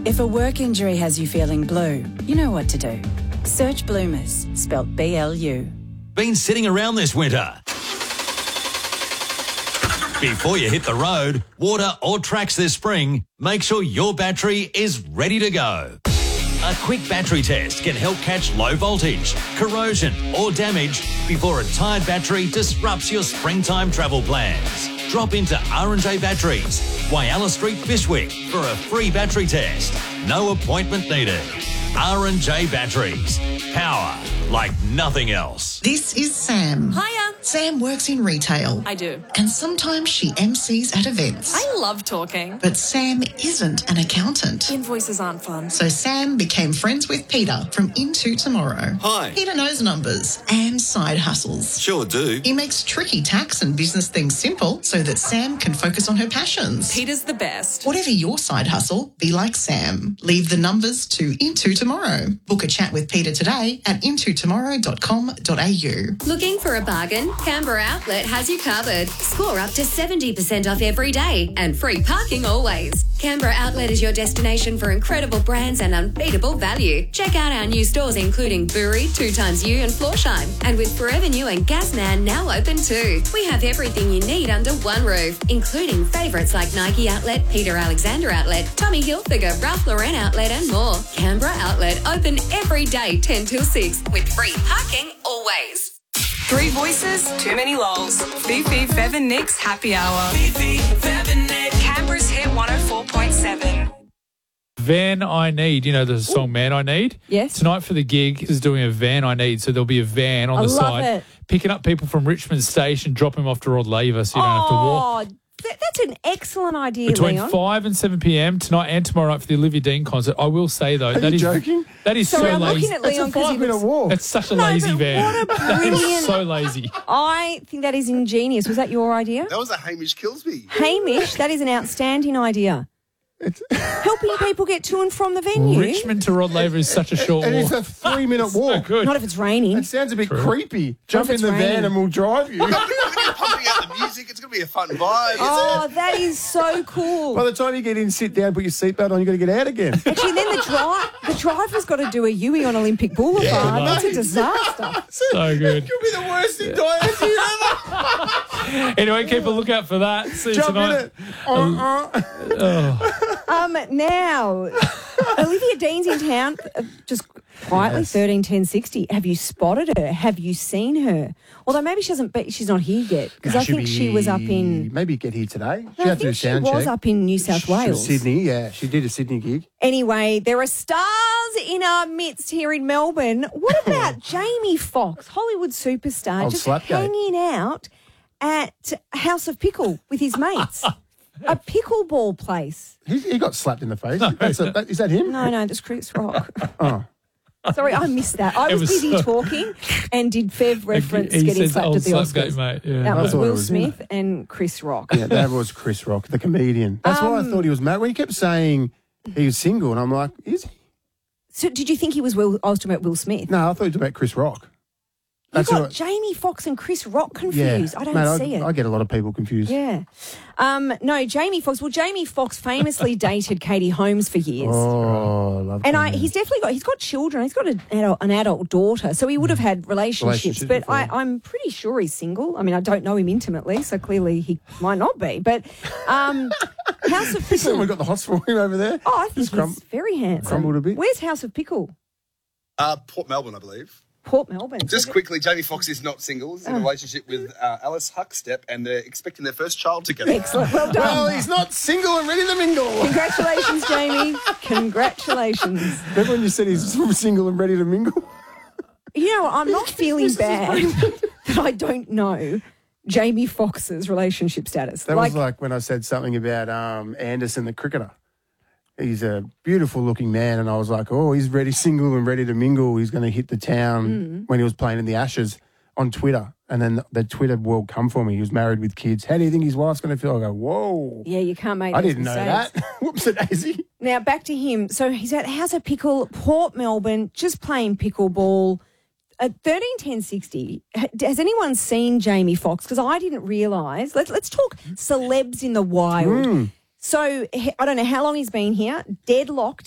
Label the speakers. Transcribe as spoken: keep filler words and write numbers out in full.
Speaker 1: If a work injury has you feeling blue, you know what to do. Search Bloomers, spelt B L U.
Speaker 2: Been sitting around this winter? Before you hit the road, water or tracks this spring, make sure your battery is ready to go. A quick battery test can help catch low voltage, corrosion or damage before a tired battery disrupts your springtime travel plans. Drop into R and J Batteries, Whyalla Street, Bishwick for a free battery test. No appointment needed. R and J Batteries. Power like nothing else.
Speaker 3: This is Sam.
Speaker 4: Hiya.
Speaker 3: Sam works in retail.
Speaker 4: I do.
Speaker 3: And sometimes she M Cs at events.
Speaker 4: I love talking.
Speaker 3: But Sam isn't an accountant.
Speaker 4: Invoices aren't fun.
Speaker 3: So Sam became friends with Peter from Into Tomorrow.
Speaker 5: Hi.
Speaker 3: Peter knows numbers and side hustles.
Speaker 5: Sure do.
Speaker 3: He makes tricky tax and business things simple so that Sam can focus on her passions.
Speaker 4: Peter's the best.
Speaker 3: Whatever your side hustle, be like Sam. Leave the numbers to Into Tomorrow. Book a chat with Peter today at into tomorrow dot com dot a u.
Speaker 6: Looking for a bargain? Canberra Outlet has you covered. Score up to seventy percent off every day and free parking always. Canberra Outlet is your destination for incredible brands and unbeatable value. Check out our new stores including Bury, Two Times U and Florsheim. And with Forever New and Gasman now open too. We have everything you need under one roof, including favourites like Nike Outlet, Peter Alexander Outlet, Tommy Hilfiger, Ralph Lauren Outlet and more. Canberra Outlet open every day ten till six with free parking always.
Speaker 7: Three voices, too many lols. Fifi, Fev and Nick's Happy Hour.
Speaker 8: Fifi, Fev and Nick.
Speaker 7: Canberra's Hit one oh four point seven.
Speaker 9: Van I Need, you know the song Man I Need?
Speaker 10: Yes.
Speaker 9: Tonight for the gig is doing a Van I Need, so there'll be a van on
Speaker 10: I
Speaker 9: the
Speaker 10: love
Speaker 9: side
Speaker 10: it.
Speaker 9: picking up people from Richmond Station, dropping them off to Rod Laver so you don't have to walk.
Speaker 10: Oh, th- that's an excellent idea,
Speaker 9: Between
Speaker 10: Leon.
Speaker 9: five and seven p.m. tonight and tomorrow night for the Olivia Dean concert. I will say, though,
Speaker 11: Are
Speaker 9: that
Speaker 11: you
Speaker 9: is
Speaker 11: joking?
Speaker 9: That is
Speaker 10: Sorry,
Speaker 9: so
Speaker 10: I'm
Speaker 9: lazy.
Speaker 10: looking at Leon
Speaker 11: It's a
Speaker 10: because he
Speaker 11: five minute
Speaker 10: looks...
Speaker 11: walk.
Speaker 9: It's such a
Speaker 10: No,
Speaker 9: lazy
Speaker 10: but
Speaker 9: van.
Speaker 10: what a
Speaker 9: That is
Speaker 10: brilliant-
Speaker 9: so lazy.
Speaker 10: I think that is ingenious. Was that your idea?
Speaker 5: That was a Hamish Kilsby.
Speaker 10: Hamish, that is an outstanding idea.
Speaker 11: It's,
Speaker 10: Helping people get to and from the venue.
Speaker 9: Richmond to Rod Laver is such a short
Speaker 11: and it's
Speaker 9: walk.
Speaker 11: a three minute
Speaker 9: So
Speaker 11: walk.
Speaker 9: good.
Speaker 10: Not if it's raining.
Speaker 11: It sounds a bit creepy. Jump
Speaker 10: if
Speaker 11: in
Speaker 10: it's
Speaker 11: the
Speaker 10: raining.
Speaker 11: van and we'll drive you.
Speaker 5: We're pumping out the music. It's going to be a fun vibe.
Speaker 10: Oh, that is so cool.
Speaker 11: By the time you get in, sit down, put your seatbelt on, you've got to get out again.
Speaker 10: Actually, then the, dri- the driver's got to do a U E on Olympic Boulevard. That's a disaster.
Speaker 9: So good.
Speaker 11: Could be the worst entire ever.
Speaker 9: Anyway, keep a lookout for that. See you
Speaker 11: Jump
Speaker 9: tonight.
Speaker 11: in it. Uh-uh.
Speaker 10: Um, now, Olivia Dean's in town, uh, just quietly,
Speaker 11: Yes.
Speaker 10: thirteen ten sixty. Have you spotted her? Have you seen her? Although maybe she hasn't, be, she's not here yet, because
Speaker 11: No,
Speaker 10: I
Speaker 11: she'll
Speaker 10: think she was up
Speaker 11: be-
Speaker 10: in...
Speaker 11: Maybe get here today. She
Speaker 10: No, I
Speaker 11: had to do a
Speaker 10: think she
Speaker 11: sound
Speaker 10: was
Speaker 11: check.
Speaker 10: up in New South
Speaker 11: She was
Speaker 10: Wales.
Speaker 11: Sydney, yeah. She did a Sydney gig.
Speaker 10: Anyway, there are stars in our midst here in Melbourne. What about Jamie Foxx, Hollywood superstar,
Speaker 11: Old
Speaker 10: just
Speaker 11: Slapgate.
Speaker 10: hanging out at House of Pickle with his mates? A pickleball place.
Speaker 11: He, he got slapped in the face. That's a, that, is that him?
Speaker 10: No, no, that's Chris Rock.
Speaker 11: Oh.
Speaker 10: Sorry, I missed that. I
Speaker 9: It
Speaker 10: was,
Speaker 9: was
Speaker 10: busy
Speaker 9: so-
Speaker 10: talking and did Fev reference
Speaker 9: He
Speaker 10: getting
Speaker 9: says
Speaker 10: slapped
Speaker 9: old
Speaker 10: at the
Speaker 9: Slapgate,
Speaker 10: Oscars.
Speaker 9: mate. Yeah.
Speaker 10: That
Speaker 11: I
Speaker 10: was
Speaker 11: thought it
Speaker 10: Will
Speaker 11: was him.
Speaker 10: Smith and Chris Rock.
Speaker 11: Yeah, that was Chris Rock, the comedian. That's why I thought he was married. When he kept saying he was single, and I'm like, is he?
Speaker 10: So did you think he was Will? I was talking about Will Smith.
Speaker 11: No, I thought he was about Chris Rock.
Speaker 10: You
Speaker 11: That's
Speaker 10: got
Speaker 11: what-
Speaker 10: Jamie Foxx and Chris Rock
Speaker 11: Yeah.
Speaker 10: confused. I don't
Speaker 11: Mate,
Speaker 10: see
Speaker 11: I,
Speaker 10: it.
Speaker 11: I get a lot of people confused.
Speaker 10: Yeah. Um, no, Jamie Foxx. Well, Jamie Foxx famously dated Katie Holmes for years.
Speaker 11: Oh, I love
Speaker 10: And I,
Speaker 11: Katie.
Speaker 10: he's definitely got, he's got children. He's got an adult, an adult daughter. So he would have had relationships.
Speaker 11: Relationships
Speaker 10: but I,
Speaker 11: before.
Speaker 10: I'm pretty sure he's single. I mean, I don't know him intimately, so clearly he might not be. But um, House of
Speaker 11: Someone
Speaker 10: Pickle.
Speaker 11: got the hots for him over there.
Speaker 10: Oh, I think
Speaker 11: Just crum-
Speaker 10: he's very handsome.
Speaker 11: crumbled a bit.
Speaker 10: Where's House of Pickle?
Speaker 5: Uh, Port Melbourne, I believe.
Speaker 10: Port Melbourne.
Speaker 5: Just
Speaker 10: So-
Speaker 5: quickly, Jamie Foxx is not single. He's in a relationship with uh, Alice Huckstep, and they're expecting their first child together.
Speaker 10: Excellent. Well done.
Speaker 11: Well, he's not single and ready to mingle.
Speaker 10: Congratulations, Jamie. Congratulations.
Speaker 11: Remember when you said he's single and ready to mingle?
Speaker 10: You know, I'm not feeling bad that I don't know Jamie Foxx's relationship status.
Speaker 11: That was like when I said something about um, Anderson, the cricketer. He's a beautiful looking man, and I was like, oh, he's ready, single and ready to mingle. He's going to hit the town
Speaker 10: Mm.
Speaker 11: when he was playing in the Ashes on Twitter. And then the Twitter world come for me. He was married with kids. How do you think his wife's going to feel? I go, whoa.
Speaker 10: Yeah, you can't make
Speaker 11: I
Speaker 10: those
Speaker 11: didn't know
Speaker 10: mistakes.
Speaker 11: that. Whoops, a daisy.
Speaker 10: Now, back to him. So he's at House of Pickle, Port Melbourne, just playing pickleball. At thirteen ten sixty, has anyone seen Jamie Foxx? Because I didn't realise. Let's, let's talk celebs in the wild.
Speaker 11: Mm.
Speaker 10: So he- I don't know how long he's been here, deadlocked